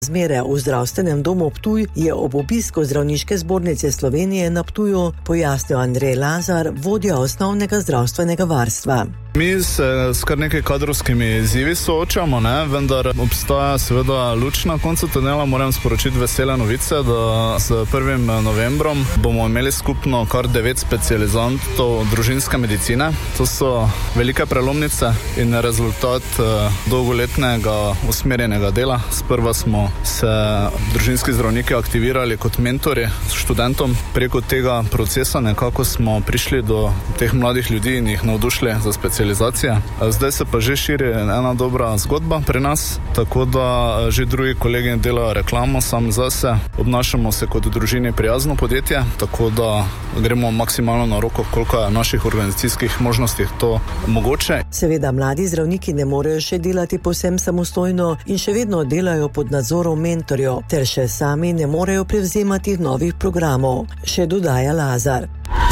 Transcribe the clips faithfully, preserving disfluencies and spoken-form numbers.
Zmere v zdravstvenem domu Ptuj je ob obisku Zdravniške zbornice Slovenije na Ptuju pojasnil Andrej Lazar, vodja osnovnega zdravstvenega varstva. Mi se s kar nekaj kadrovskimi izzivi soočamo, ne? Vendar obstaja seveda luč na koncu tunela. Moram sporočiti vesele novice, da s prvim novembrom bomo imeli skupno kar devet specializantov družinske medicine. To so velike prelomnice in rezultat dolgoletnega usmerjenega dela. Sprva smo se družinski zdravniki aktivirali kot mentori študentom. Preko tega procesa nekako smo prišli do teh mladih ljudi in jih navdušili za specializacijo. Zdaj se pa že širi ena dobra zgodba pri nas, tako da že drugi kolegi delajo reklamo sam zase. Obnašamo se kot družini prijazno podjetje, tako da gremo maksimalno na roko, koliko je naših organizacijskih možnosti to mogoče. Seveda mladi zdravniki ne morejo še delati povsem samostojno in še vedno delajo pod nadzorom mentorjev, ter še sami ne morejo prevzemati novih programov, še dodaja Lazar.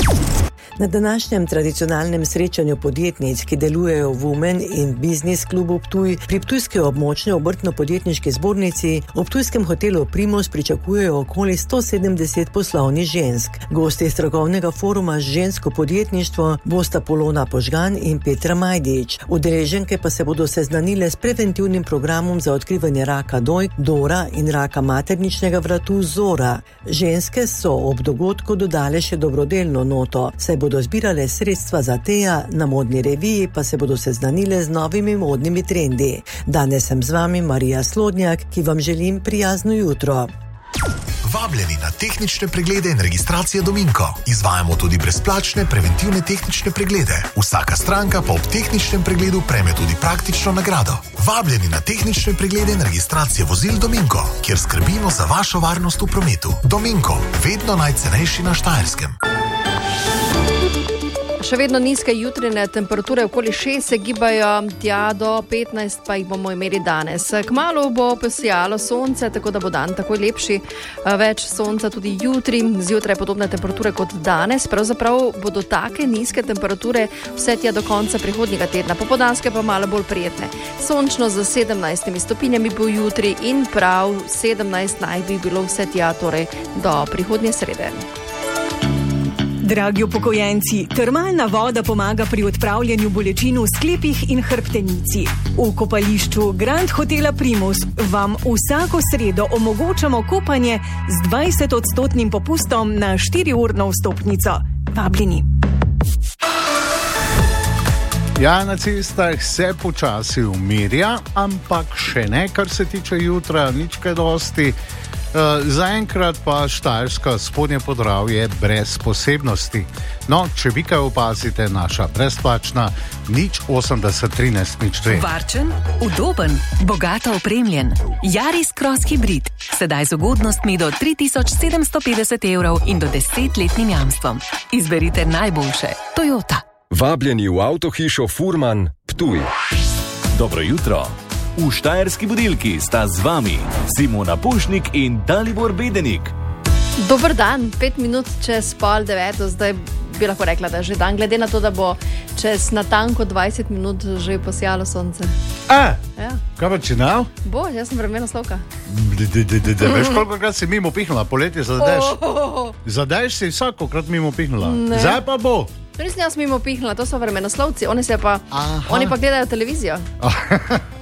Na današnjem tradicionalnem srečanju podjetnic, ki delujejo v Women in Business klubu Ptuj, pri ptujski območni obrtno-podjetniški zbornici, v ptujskem hotelu Primus pričakujejo okoli sto sedemdeset poslovnih žensk. Gosti strokovnega foruma z žensko podjetništvo bosta Polona Požgan in Petra Majdič. Udeleženke pa se bodo seznanile s preventivnim programom za odkrivanje raka dojk, Dora in raka materničnega vratu Zora. Ženske so ob dogodku dodale še dobrodelno noto, saj bodo bodo zbirale sredstva za Teja, na modni reviji pa se bodo seznanile z novimi modnimi trendi. Danes sem z vami Marija Slodnjak, ki vam želim prijazno jutro. Vabljeni na tehnične preglede in registracije Dominko. Izvajamo tudi brezplačne preventivne tehnične preglede. Vsaka stranka pa ob tehničnem pregledu prejme tudi praktično nagrado. Vabljeni na tehnične preglede in registracije vozil Dominko, kjer skrbimo za vašo varnost v prometu. Dominko, vedno najcenejši na Štajerskem. Še vedno nizke jutrine temperature, okoli šest se gibajo, tja do petnajst pa jih bomo imeli danes. Kmalu bo posijalo sonce, tako da bo dan takoj lepši, več sonca tudi jutri, zjutraj podobne temperature kot danes. Pravzaprav bodo take nizke temperature vse tja do konca prihodnjega tedna, popoldanske pa malo bolj prijetne. Sončno z sedemnajstimi stopinjami bo jutri in prav sedemnajst naj bi bilo vse tja, torej do prihodnje srede. Dragi upokojenci, termalna voda pomaga pri odpravljanju bolečin v sklepih in hrbtenici. V kopališču Grand Hotela Primus vam vsako sredo omogočamo kopanje z dvajset odstotnim popustom na štiriurno vstopnico. Vabljeni. Ja, na cestah se počasi umirja, ampak še ne, kar se tiče jutra, nič kaj dosti. Uh, zaenkrat pa Štajerska spodnje Podravje brez posebnosti. No, če vi kaj opazite, naša brezplačna nič osemdeset trinajst nič dve. Varčen, udoben, bogato opremljen. Yaris Cross Hybrid. Sedaj z ugodnostmi do tri tisoč sedemsto petdeset evrov in do desetletnim jamstvom. Izberite najboljše. Toyota. Vabljeni v avtohišo Furman, Ptuj. Dobro jutro. V Štajerski budilki sta z vami Simona Pušnik in Dalibor Bedenik. Dober dan, pet minut čez pol deveto, zdaj bi lahko rekla, da je že dan, glede na to, da bo čez natanko dvajset minut že posijalo sonce. A, ja. Kaj pa činal? Bo, jaz sem vremenoslovka. Veš, kolikokrat si mimo pihnula, poletje zadeš? Zadeš si vsakokrat mimo pihnula. Zdaj pa bo. To nisem jaz mimo pihnula, to so vremenoslovci, oni se pa, oni pa gledajo televizijo.